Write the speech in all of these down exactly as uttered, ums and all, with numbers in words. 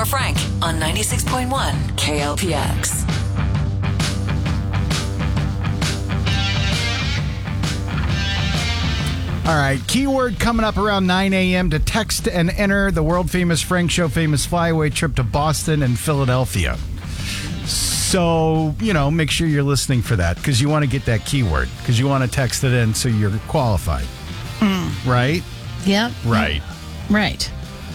Frank on ninety-six point one K L P X. All right, keyword coming up around nine a.m. to text and enter the world-famous Frank Show famous flyaway trip to Boston and Philadelphia. So, you know, make sure you're listening for that because you want to get that keyword because you want to text it in so you're qualified. Mm. Right? Yep. Right. Right.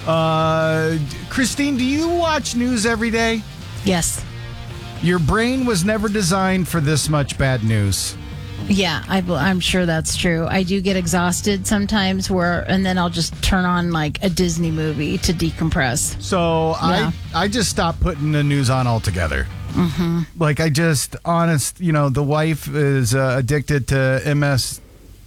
Uh, Christine, do you watch news every day? Yes. Your brain was never designed for this much bad news. Yeah, I, I'm sure that's true. I do get exhausted sometimes where, and then I'll just turn on like a Disney movie to decompress. So Yeah. I, I just stopped putting the news on altogether. Mm-hmm. Like I just, honest, you know, the wife is uh, addicted to M S,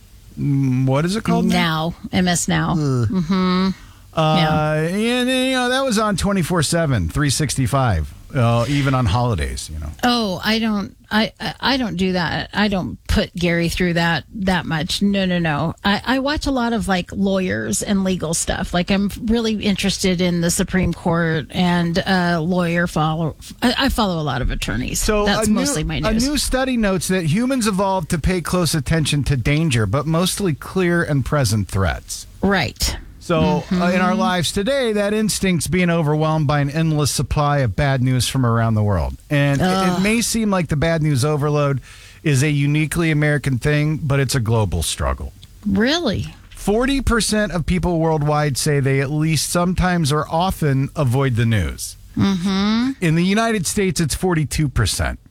mm, what is it called now? Now, M S Now. Mm-hmm. Uh, Yeah. And, you know, that was on twenty-four seven, three sixty-five, uh, even on holidays, you know. Oh, I don't, I, I I don't do that. I don't put Gary through that that much. No, no, no. I, I watch a lot of like lawyers and legal stuff. Like I'm really interested in the Supreme Court and uh, lawyer follow. I, I follow a lot of attorneys. So that's a new, mostly my A news. new study notes that humans evolved to pay close attention to danger, but mostly clear and present threats. Right. So Mm-hmm. uh, in our lives today, that instinct's being overwhelmed by an endless supply of bad news from around the world. And it, it may seem like the bad news overload is a uniquely American thing, but it's a global struggle. Really? forty percent of people worldwide say they at least sometimes or often avoid the news. Mm-hmm. In the United States, it's forty-two percent.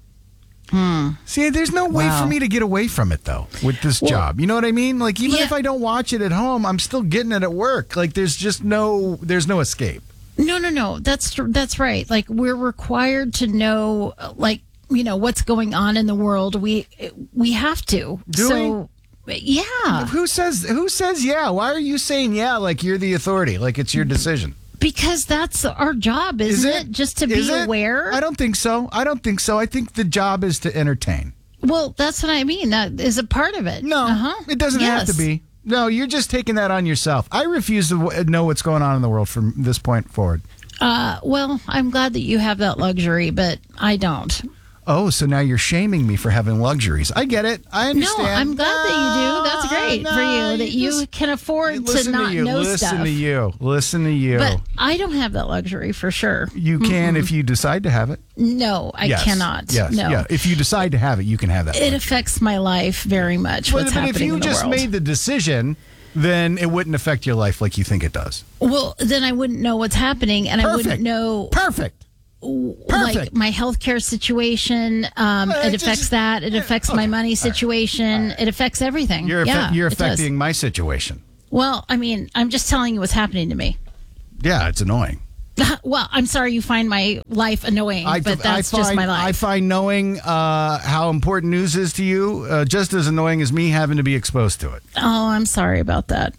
Hmm. See, there's no way Wow. for me to get away from it, though, with this Well, job. You know what I mean? Like, even yeah. if I don't watch it at home, I'm still getting it at work. Like, there's just no, there's no escape. No, no, no. That's tr- that's right. Like we're required to know, uh, like you know, what's going on in the world. We we have to. Do so, yeah. Who says, who says yeah? Why are you saying yeah like you're the authority, like it's your decision? Because that's our job, isn't Is it? it? Just to Is be it? aware. I don't think so. I don't think so. I think the job is to entertain. Well, that's what I mean. That is a part of it. No, uh-huh. it doesn't have to Yes. be. No, you're just taking that on yourself. I refuse to w- know what's going on in the world from this point forward. Uh, well, I'm glad that you have that luxury, but I don't. Oh, so now you're shaming me for having luxuries. I get it. I understand. No, I'm glad that you do. That's great No, for no, you that you just- can afford to Listen not to you. know Listen stuff. to you. Listen to you. But I don't have that luxury for sure. You can if you decide to have it. No, I Yes. cannot. Yes. No. Yeah. If you decide to have it, you can have that. It luxury. affects my life very much. But, What's but happening if you in the just world. made the decision, then it wouldn't affect your life like you think it does. Well, then I wouldn't know what's happening, and I Perfect. wouldn't know Perfect. like Perfect. my healthcare situation. Um, Uh, it just- affects that. It affects my okay. money situation. It affects everything. You're, affe- yeah, you're it does. affecting my situation. Well, I mean, I'm just telling you what's happening to me. Yeah, it's annoying. Well, I'm sorry you find my life annoying, I, but that's I find, just my I life. find knowing uh, how important news is to you uh, just as annoying as me having to be exposed to it. Oh, I'm sorry about that.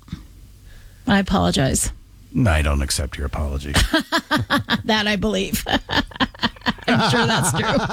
I apologize. No, I don't accept your apology. That I believe. I'm sure that's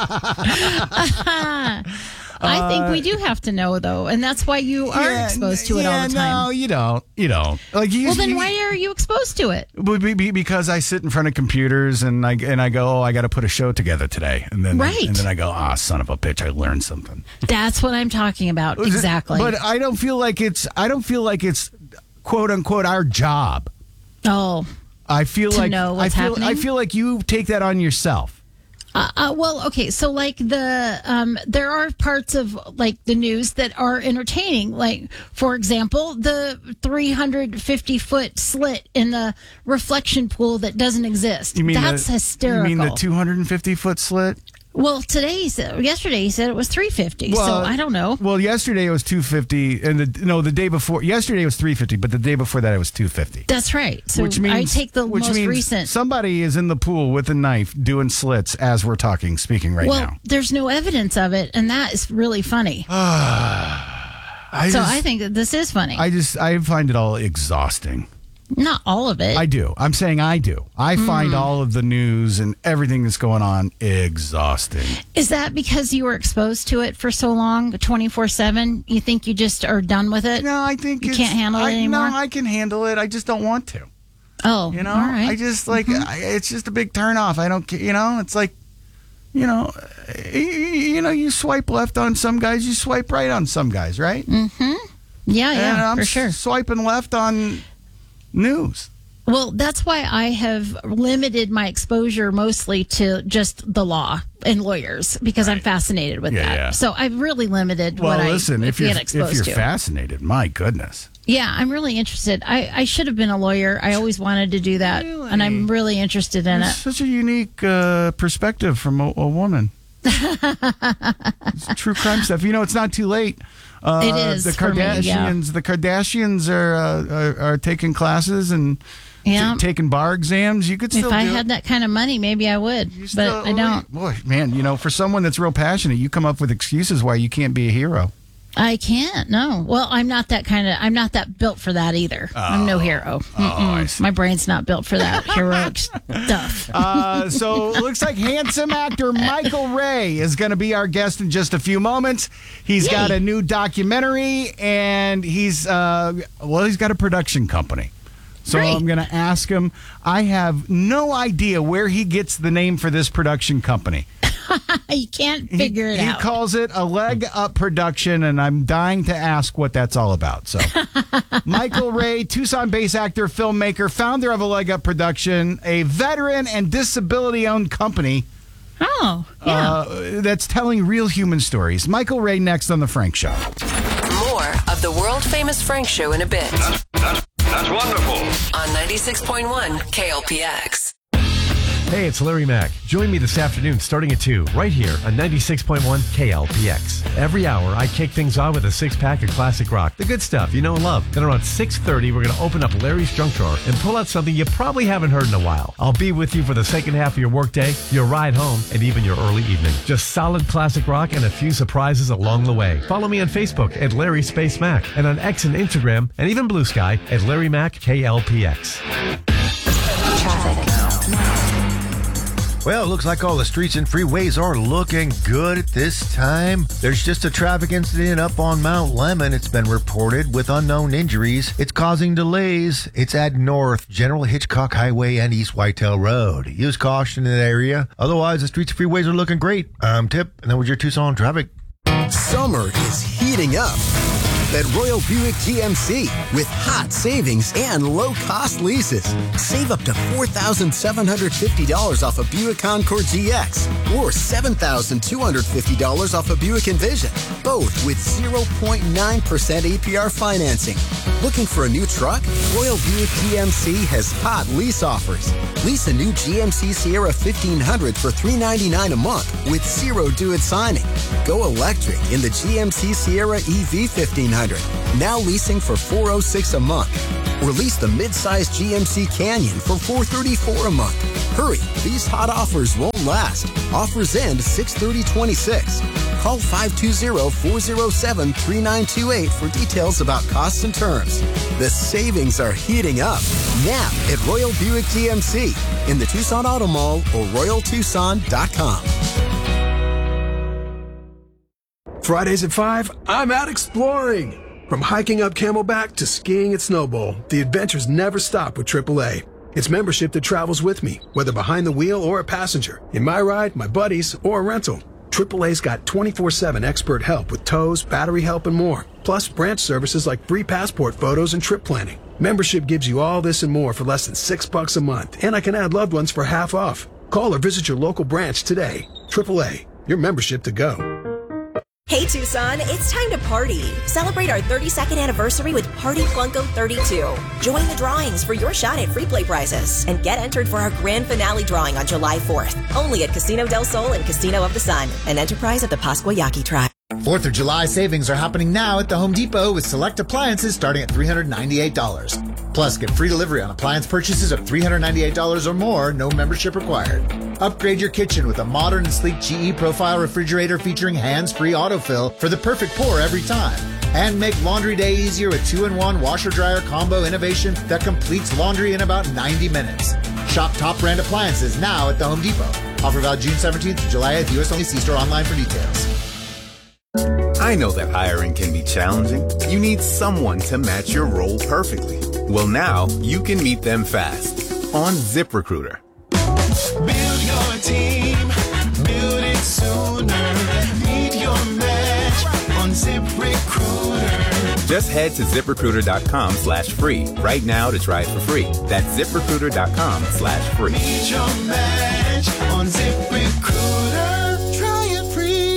true. I think we do have to know, though, and that's why you are Yeah, exposed to it yeah, all the time. No, you don't. You don't. Like you. Well, then you- why are you exposed to it? Be- be- be- Because I sit in front of computers and I and I go, oh, I got to put a show together today, and then Right. and then I go, ah, son of a bitch, I learned something. That's what I'm talking about. Exactly. But I don't feel like it's. I don't feel like it's quote unquote our job. oh, I feel To like know what's I feel, happening? I feel like you take that on yourself. uh, uh, well, okay. So, like the um, there are parts of like the news that are entertaining. Like, for example, the three hundred fifty foot slit in the reflection pool that doesn't exist. You mean That's the, hysterical. You mean the two hundred fifty foot slit? Well, today he said, yesterday he said it was three fifty. Well, so I don't know. Well, yesterday it was two fifty, and the no, the day before yesterday it was three fifty, but the day before that it was two fifty. That's right. So Which means I take the which most means recent. Somebody is in the pool with a knife doing slits as we're talking, speaking right well, now. there's no evidence of it, and that is really funny. I so just, I think that this is funny. I just I find it all exhausting. Not all of it. I do. I'm saying I do. I find Mm. all of the news and everything that's going on exhausting. Is that because you were exposed to it for so long, twenty-four seven? You think you just are done with it? No, I think You it's, can't handle it I, anymore? No, I can handle it. I just don't want to. Oh, You know, all right. I just like I, it's just a big turnoff. I don't, ca- you know, it's like, you know, you, you know, you swipe left on some guys, you swipe right on some guys, right? Mm-hmm. Yeah, and yeah, I'm for sure. swiping left on news. Well, that's why I have limited my exposure mostly to just the law and lawyers because I'm fascinated with Yeah, that. yeah. So I've really limited Well, what listen, I if you're get exposed if you're to. fascinated, my goodness. Yeah, I'm really interested. I, I should have been a lawyer. I always wanted to do that, Really? and I'm really interested in it. It's such a unique uh, perspective from a, a woman. It's true crime stuff. You know, it's not too late. Uh, It is the for me, Kardashians. yeah. The Kardashians are, uh, are are taking classes and Yeah. t- taking bar exams. You could still If I do had it. that kind of money, maybe I would, You but still- I don't. Boy, man, you know, for someone that's real passionate, you come up with excuses why you can't be a hero. I can't. No. Well, I'm not that kind of. I'm not that built for that either. I'm no hero. I Mm-mm. see. My brain's not built for that heroic stuff. Uh, so it looks like handsome actor Michael Ray is going to be our guest in just a few moments. He's Yay. got a new documentary, and he's uh, well, he's got a production company. So Great. I'm going to ask him. I have no idea where he gets the name for this production company. You can't He- figure it he out. calls it a Leg Up Production, and I'm dying to ask what that's all about. So, Michael Ray, Tucson-based actor, filmmaker, founder of a Leg Up Production, a veteran and disability-owned company oh, yeah. uh, that's telling real human stories. Michael Ray next on The Frank Show. More of the world-famous Frank Show in a bit That's, that's wonderful. on ninety-six point one K L P X. Hey, it's Larry Mack. Join me this afternoon starting at two, right here on ninety-six point one K L P X. Every hour, I kick things on with a six-pack of classic rock, the good stuff you know and love. Then around six thirty, we're going to open up Larry's Junk Drawer and pull out something you probably haven't heard in a while. I'll be with you for the second half of your workday, your ride home, and even your early evening. Just solid classic rock and a few surprises along the way. Follow me on Facebook at Larry Space Mac and on X and Instagram and even Blue Sky at Larry Mack K L P X. Well, it looks like all the streets and freeways are looking good at this time. There's just a traffic incident up on Mount Lemmon. It's been reported with unknown injuries. It's causing delays. It's at North General Hitchcock Highway and East Whitetail Road. Use caution in that area. Otherwise, the streets and freeways are looking great. I'm Tip, and that was your Tucson traffic. Summer is heating up at Royal Buick G M C with hot savings and low-cost leases. Save up to four thousand seven hundred fifty dollars off a Buick Encore G X or seven thousand two hundred fifty dollars off a Buick Envision, both with zero point nine percent A P R financing. Looking for a new truck? Royal Buick G M C has hot lease offers. Lease a new G M C Sierra fifteen hundred for three hundred ninety-nine dollars a month with zero due at signing. Go electric in the G M C Sierra E V fifteen hundred, now leasing for four hundred six dollars a month. Or lease the mid-size G M C Canyon for four hundred thirty-four dollars a month. Hurry, these hot offers won't last. Offers end six thirty twenty-six. Call five two zero, four zero seven, three nine two eight for details about costs and terms. The savings are heating up now at Royal Buick G M C in the Tucson Auto Mall or royal tucson dot com. Fridays at five, I'm out exploring. From hiking up Camelback to skiing at Snowbowl, the adventures never stop with triple A. It's membership that travels with me, whether behind the wheel or a passenger, in my ride, my buddies, or a rental. triple A's got twenty-four seven expert help with tows, battery help, and more. Plus branch services like free passport photos and trip planning. Membership gives you all this and more for less than six bucks a month, and I can add loved ones for half off. Call or visit your local branch today. triple A, your membership to go. Hey Tucson, it's time to party. Celebrate our thirty-second anniversary with Party Flunko thirty-two. Join the drawings for your shot at free play prizes and get entered for our grand finale drawing on July fourth. Only at Casino del Sol and Casino of the Sun, an enterprise of the Pascua Yaqui tribe. fourth of July savings are happening now at the Home Depot with select appliances starting at three hundred ninety-eight dollars. Plus, get free delivery on appliance purchases of three hundred ninety-eight dollars or more, no membership required. Upgrade your kitchen with a modern and sleek G E Profile refrigerator featuring hands-free autofill for the perfect pour every time. And make laundry day easier with two in one washer-dryer combo innovation that completes laundry in about ninety minutes. Shop top brand appliances now at the Home Depot. Offer valid June seventeenth to July eighth. U S only. See store online for details. I know that hiring can be challenging. You need someone to match your role perfectly. Well, now you can meet them fast on ZipRecruiter. Build your team, build it sooner. Meet your match on ZipRecruiter. Just head to ZipRecruiter.com slash free right now to try it for free. That's ZipRecruiter.com slash free. Meet your match on ZipRecruiter. Try it free.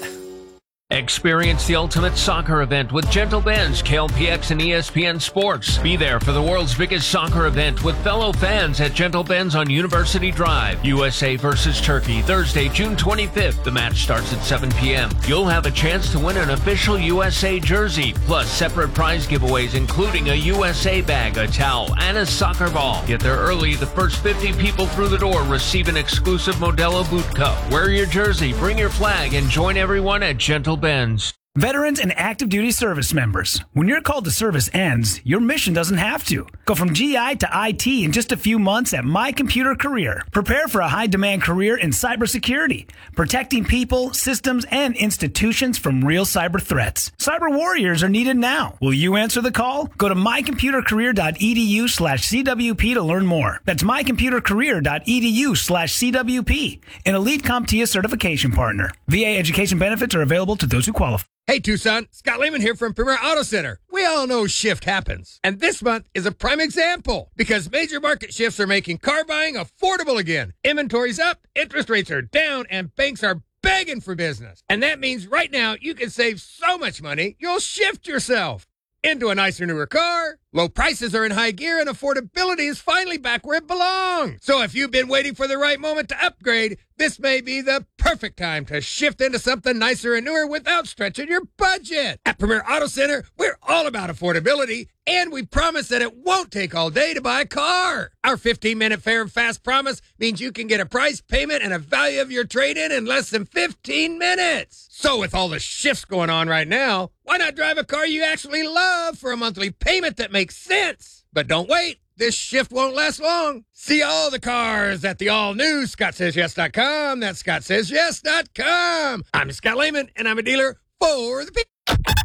Experience the ultimate soccer event with Gentle Benz, K L P X, and E S P N Sports. Be there for the world's biggest soccer event with fellow fans at Gentle Benz on University Drive. U S A versus Turkey, Thursday, June twenty-fifth. The match starts at seven p.m. You'll have a chance to win an official U S A jersey, plus separate prize giveaways including a U S A bag, a towel, and a soccer ball. Get there early. The first fifty people through the door receive an exclusive Modelo boot cup. Wear your jersey, bring your flag, and join everyone at Gentle Benz. Veterans and active duty service members, when your call to service ends, your mission doesn't have to. Go from G I to I T in just a few months at My Computer Career. Prepare for a high-demand career in cybersecurity, protecting people, systems, and institutions from real cyber threats. Cyber warriors are needed now. Will you answer the call? Go to mycomputercareer.edu slash CWP to learn more. That's mycomputercareer.edu slash CWP, an Elite CompTIA certification partner. V A education benefits are available to those who qualify. Hey, Tucson, Scott Lehman here from Premier Auto Center. We all know shift happens, and this month is a prime example because major market shifts are making car buying affordable again. Inventory's up, interest rates are down, and banks are begging for business. And that means right now you can save so much money, you'll shift yourself into a nicer, newer car. Low prices are in high gear, and affordability is finally back where it belongs. So if you've been waiting for the right moment to upgrade, this may be the perfect time to shift into something nicer and newer without stretching your budget. At Premier Auto Center, we're all about affordability, and we promise that it won't take all day to buy a car. Our fifteen-minute fair and fast promise means you can get a price, payment, and a value of your trade-in in less than fifteen minutes. So with all the shifts going on right now, why not drive a car you actually love for a monthly payment that makes sense? But don't wait. This shift won't last long. See all the cars at the all-new Scott Says Yes dot com. That's Scott Says Yes dot com. I'm Scott Lehman, and I'm a dealer for the people.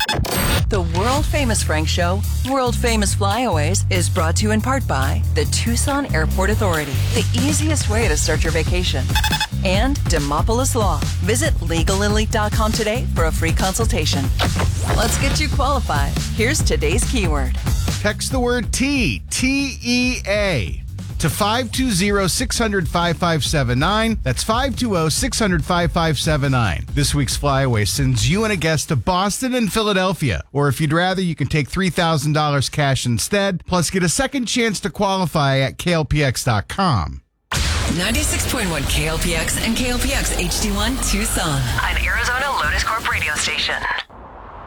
The world-famous Frank Show, world-famous Flyaways, is brought to you in part by the Tucson Airport Authority, the easiest way to start your vacation, and Demopolis Law. Visit legal elite dot com today for a free consultation. Let's get you qualified. Here's today's keyword. Text the word T, T E A, to five two zero, six hundred, five five seven nine. That's five two zero, six hundred, five five seven nine. This week's Flyaway sends you and a guest to Boston and Philadelphia. Or if you'd rather, you can take three thousand dollars cash instead, plus get a second chance to qualify at K L P X dot com. ninety-six point one K L P X and K L P X H D one Tucson. An Arizona Lotus Corp